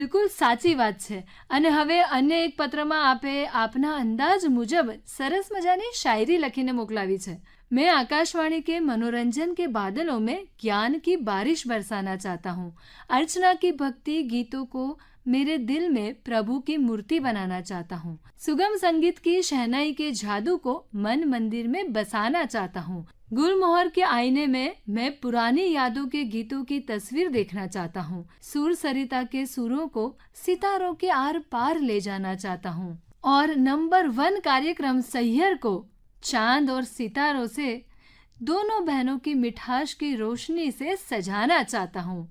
બિલકુલ સાચી વાત છે. અને હવે અન્ય એક પત્રમાં આપે આપના અંદાજ મુજબ સરસ મજાની શાયરી લખીને મોકલાવી છે. मैं आकाशवाणी के मनोरंजन के बादलों में ज्ञान की बारिश बरसाना चाहता हूँ. अर्चना की भक्ति गीतों को मेरे दिल में प्रभु की मूर्ति बनाना चाहता हूँ. सुगम संगीत की शहनाई के जादू को मन मंदिर में बसाना चाहता हूँ. गुलमोहर के आईने में मैं पुरानी यादों के गीतों की तस्वीर देखना चाहता हूँ. सूर सरिता के सुरों को सितारों के आर पार ले जाना चाहता हूँ. और नंबर 1 कार्यक्रम सैयर को चांद और सितारों से दोनों बहनों की मिठास की रोशनी से सजाना चाहता हूँ.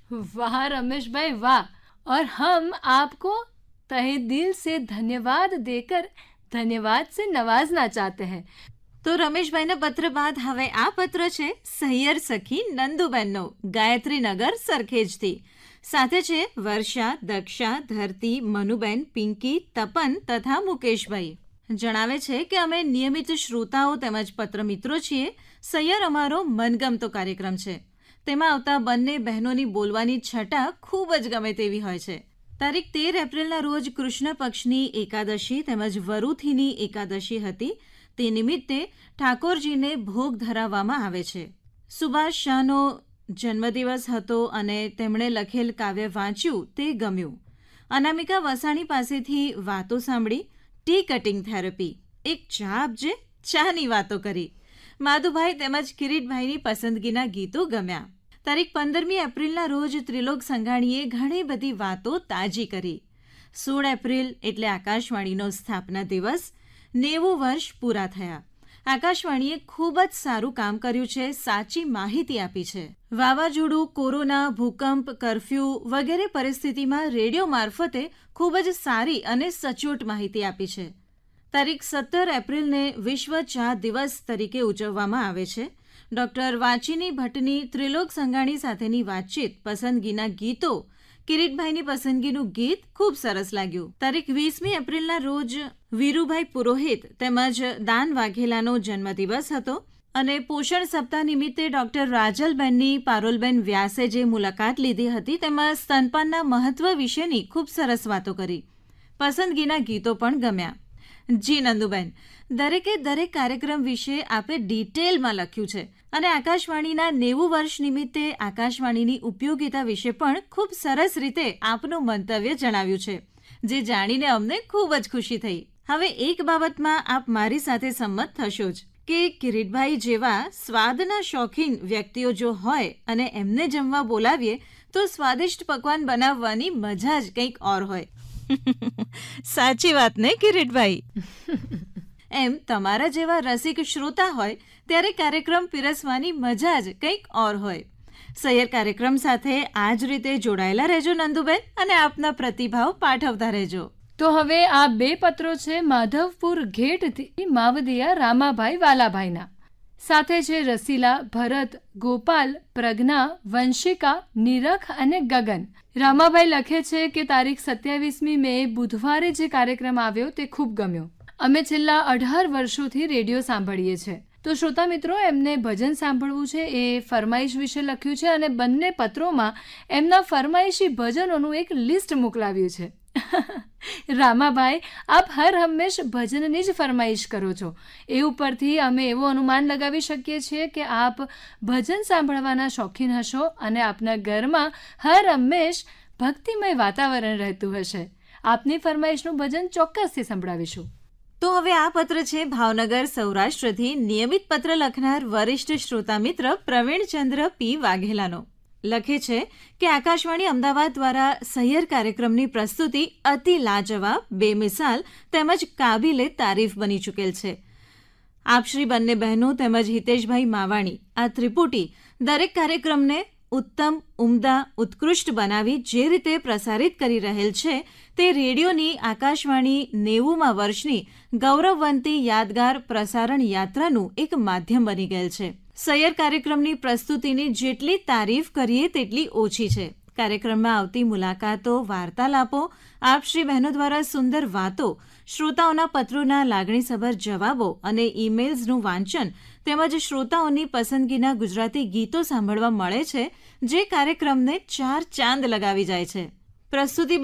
वाह रमेश भाई वाह. और हम आपको तहे दिल से धन्यवाद देकर धन्यवाद से नवाजना चाहते हैं. તો રમેશભાઈના પત્ર બાદ હવે આ પત્ર છે સહિયર સખી નંદુબેનનો, ગાયત્રીનગર સરખેજથી. સાથે છે વર્ષા, દક્ષા, ધરતી, મનુબેન, પિંકી, તપન તથા મુકેશભાઈ. જણાવે છે કે અમે નિયમિત શ્રોતાઓ તેમજ પત્ર મિત્રો છીએ. સહિયર અમારો મનગમતો કાર્યક્રમ છે. તેમાં આવતા બંને બહેનોની બોલવાની છટા ખૂબ જ ગમે તેવી હોય છે. તારીખ 13 એપ્રિલના રોજ કૃષ્ણ પક્ષની એકાદશી તેમજ વરુથીની એકાદશી હતી. તે નિમિત્તે ઠાકોરજીને ભોગ ધરાવવામાં આવે છે. સુભાષ શાહનો જન્મદિવસ હતો અને તેમણે લખેલ કાવ્ય વાંચ્યું તે ગમ્યું. અનામિકા વસાણી પાસેથી વાતો સાંભળી. ટી કટિંગ થેરપી, એક ચા આપજે, ચાની વાતો કરી. માધુભાઈ તેમજ કિરીટભાઈની પસંદગીના ગીતો ગમ્યા. તારીખ 15મી એપ્રિલના રોજ ત્રિલોક સંઘાણીએ ઘણી બધી વાતો તાજી કરી. 16 એપ્રિલ એટલે આકાશવાણીનો સ્થાપના દિવસ. 90 વર્ષ પૂરા થયા. આકાશવાણીએ ખૂબ જ સારું કામ કર્યું છે, સાચી માહિતી આપી છે. વાવાઝોડું, કોરોના, ભૂકંપ, કરફ્યુ વગેરે પરિસ્થિતિમાં રેડિયો મારફતે ખૂબ જ સારી અને સચોટ માહિતી આપી છે. તારીખ 17 એપ્રિલને વિશ્વ ચા દિવસ તરીકે ઉજવવામાં આવે છે. ડૉક્ટર વાચીની ભટ્ટની ત્રિલોક સંઘાણી સાથેની વાતચીત, પસંદગીના ગીતો, કિરીટભાઈની પસંદગીનું ગીત ખૂબ સરસ લાગ્યું. તારીખ 20મી એપ્રિલના રોજ વીરુભાઈ પુરોહિત તેમજ દાન વાઘેલાનો જન્મદિવસ હતો અને પોષણ સપ્તાહ નિમિત્તે ડૉક્ટર રાજલબેનની પારોલબેન વ્યાસે જે મુલાકાત લીધી હતી તેમાં સ્તનપાનના મહત્વ વિશેની ખૂબ સરસ વાતો કરી. પસંદગીના ગીતો પણ ગમ્યા. જી નંદુબેન, દરેકે દરેક કાર્યક્રમ વિશે આપે ડિટેલમાં લખ્યું છે અને આકાશવાણીના 90 વર્ષ નિમિત્તે આકાશવાણીની ઉપયોગિતા વિશે પણ ખૂબ સરસ રીતે આપનું મંતવ્ય જણાવ્યું છે, જે જાણીને અમને ખૂબ જ ખુશી થઈ. હવે એક બાબતમાં આપ મારી સાથે સંમત થશો જ કે કિરીટભાઈ જેવા સ્વાદના શોખીન વ્યક્તિઓ જો હોય અને એમને જમવા બોલાવીએ તો સ્વાદિષ્ટ પકવાન બનાવવાની મજા જ કંઈક ઓર હોય. સાચી વાત ને કિરીટભાઈ? એમ તમારા જેવા રસિક શ્રોતા હોય ત્યારે કાર્યક્રમ પીરસવાની મજા જ કંઈક ઓર હોય. સૈયર કાર્યક્રમ સાથે આ જ રીતે જોડાયેલા રહેજો નંદુબેન અને આપના પ્રતિભાવ પાઠવતા રહેજો. તો હવે આ 2 પત્રો છે માધવપુર ઘેટથી માવદિયા રામાભાઈ વાલાભાઈના. સાથે છે રસીલા, ભરત, ગોપાલ, પ્રજ્ઞા, વંશિકા, નિરખ અને ગગન. રામાભાઈ લખે છે કે તારીખ 27મી મે બુધવારે જે કાર્યક્રમ આવ્યો તે ખૂબ ગમ્યો. અમે છેલ્લા 18 વર્ષોથી રેડિયો સાંભળીએ છીએ. તો શ્રોતા મિત્રો, એમને ભજન સાંભળવું છે એ ફરમાઈશ વિશે લખ્યું છે અને બંને પત્રોમાં એમના ફરમાઈશી ભજનોનું એક લિસ્ટ મોકલાવ્યું છે. રામાભાઈ, આપ હર હંમેશ ભજનની જ ફરમાઈશ કરો છો. એ ઉપરથી અમે એવું અનુમાન લગાવી શકીએ છીએ કે આપ ભજન સાંભળવાના શોખીન હશો અને આપના ઘરમાં હર હંમેશ ભક્તિમય વાતાવરણ રહેતું હશે. આપની ફરમાઈશનું ભજન ચોક્કસથી સંભળાવીશું. તો હવે આ પત્ર છે ભાવનગર સૌરાષ્ટ્રથી નિયમિત પત્ર લખનાર વરિષ્ઠ શ્રોતા મિત્ર પ્રવીણચંદ્ર પી વાઘેલાનો. લખે છે કે આકાશવાણી અમદાવાદ દ્વારા સૈયર કાર્યક્રમની પ્રસ્તુતિ અતિ લાજવાબ, બેમિસાલ તેમજ કાબિલે તારીફ બની ચૂકેલ છે. આપશ્રી બંને બહેનો તેમજ હિતેશભાઈ માવાણી આ ત્રિપુટી દરેક કાર્યક્રમને ઉત્તમ, ઉમદા, ઉત્કૃષ્ટ બનાવી જે રીતે પ્રસારિત કરી રહેલ છે તે રેડિયોની આકાશવાણી 90મા વર્ષની ગૌરવવંતી યાદગાર પ્રસારણ યાત્રાનું એક માધ્યમ બની ગયેલ છે. સૈયર કાર્યક્રમની પ્રસ્તુતિની જેટલી તારીફ કરીએ તેટલી ઓછી છે. કાર્યક્રમમાં આવતી મુલાકાતો, વાર્તાલાપો, આપશ્રી બહેનો દ્વારા સુંદર વાતો, શ્રોતાઓના પત્રોના લાગણીસભર જવાબો અને ઈમેલ્સનું વાંચન તેમજ શ્રોતાઓની પસંદગીના ગુજરાતી ગીતો સાંભળવા મળે છે, જે કાર્યક્રમને 4 ચાંદ લગાવી જાય છે. પ્રસ્તુતિ